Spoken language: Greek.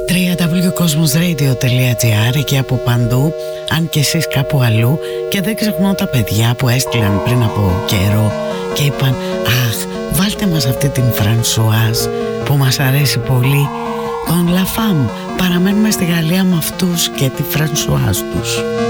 www.cosmosradio.gr, εκεί από παντού, αν και εσείς κάπου αλλού. Και δεν ξεχνώ τα παιδιά που έστειλαν πριν από καιρό και είπαν «Αχ, βάλτε μας αυτή την Φρανσουάζ που μας αρέσει πολύ». Τον Λαφάμ, παραμένουμε στη Γαλλία με αυτούς και τη Φρανσουάζ τους.